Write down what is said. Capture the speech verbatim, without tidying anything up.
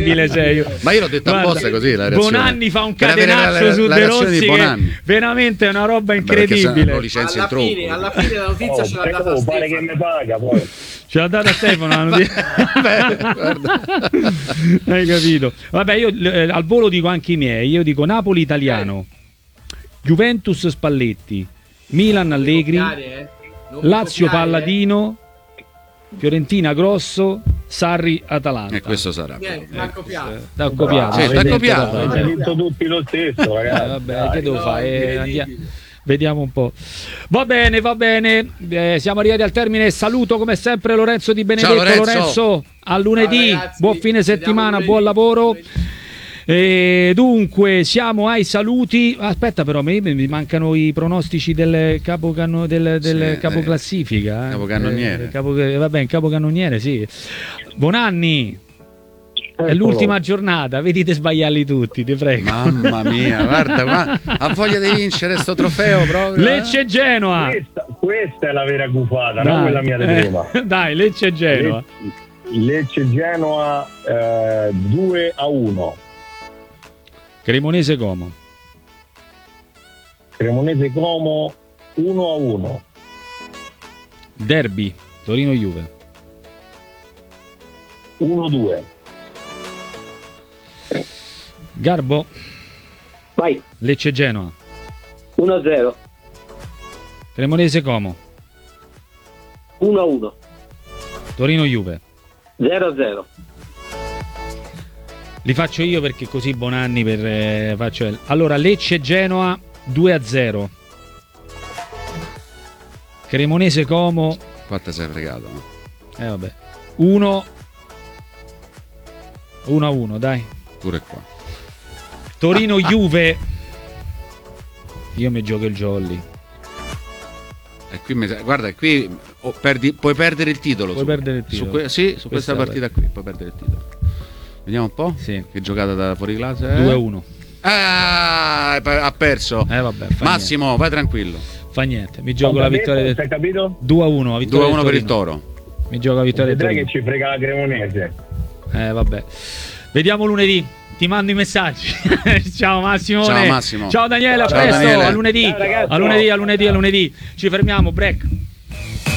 incredibile sei. Ma io l'ho detto apposta così la reazione. Bonanni fa un Per avere catenaccio la- la- su la De reazione di Rossi che Bonanni. veramente è una roba Beh, perché se incredibile. lo licenzia in Alla troppo. fine, alla fine la notizia Oh, ce l'ha però data pare che Stefano. mi paga poi. Ce l'ha data Stefano la notizia. Beh, guarda. Hai capito? Vabbè, io eh, al volo dico anche i miei. Io dico Napoli italiano, Juventus Spalletti, Milan Allegri, Copiare, eh. Non Lazio copiare, eh. Palladino, Fiorentina Grosso, Sarri Atalanta. E questo sarà. Niente, l'ha copiato. Da copiato. Sì, Avete da detto copiato. da fare. Avete detto tutti lo stesso, Eh, ragazzi. vabbè, Dai. che devo No, fare? Eh, incredibile. andia- Vediamo un po'. Va bene, va bene. Eh, siamo arrivati al termine. Saluto come sempre Lorenzo Di Benedetto. Ciao, Lorenzo. Lorenzo, a lunedì. Ciao, ragazzi. Buon fine Ci vediamo settimana, lunedì. buon lavoro. Lunedì. E dunque siamo ai saluti. Aspetta, però, mi, mi mancano i pronostici del capocanno del, del Sì, capoclassifica. Eh. capocannoniere. Eh, capo, vabbè, in capocannoniere, sì. Bonanni. È Eccolo. l'ultima giornata, vedete sbagliarli tutti, ti prego. Mamma mia, guarda, ma ha voglia di vincere sto trofeo proprio. eh? Lecce Genoa. Questa, questa è la vera gufata, Dai, non quella mia di eh, prima. dai, Lecce Genoa. Lecce Genoa eh, due a uno. Cremonese Como. Cremonese Como uno a uno. Derby Torino Juve. uno a due. Garbo Vai, Lecce Genoa. uno a zero, Cremonese Como. uno a uno, Torino Juve. zero a zero. Li faccio io perché così Bonanni per eh, faccio allora Lecce Genoa due a zero. Cremonese Como Quanto sei fregato? no? eh vabbè uno a uno, dai. Pure qua. Torino Juve. Io mi gioco il jolly. E qui mi sa- guarda, qui oh, perdi- puoi perdere il titolo. Puoi su, perdere il titolo. Su que- sì, su Questa questa è partita qui puoi perdere il titolo. Vediamo un po'. Sì. Che giocata da fuori classe. eh? due a uno. Ah, ha perso. Eh vabbè, fa Massimo, niente. vai tranquillo. Fa niente. Mi gioco Quanto la ha vittoria detto? del Hai capito? due a uno, la vittoria due a uno del per il Torino. Toro. Mi gioco la vittoria del Vedrai Torino. che ci frega la Cremonese. Eh vabbè. Vediamo lunedì. Ti mando i messaggi. Ciao Massimo. Ciao, Massimo. Ciao Daniele, a Ciao, presto. Daniele. A lunedì. Ciao, ragazzi. A lunedì, a lunedì, a lunedì. Ci fermiamo, break.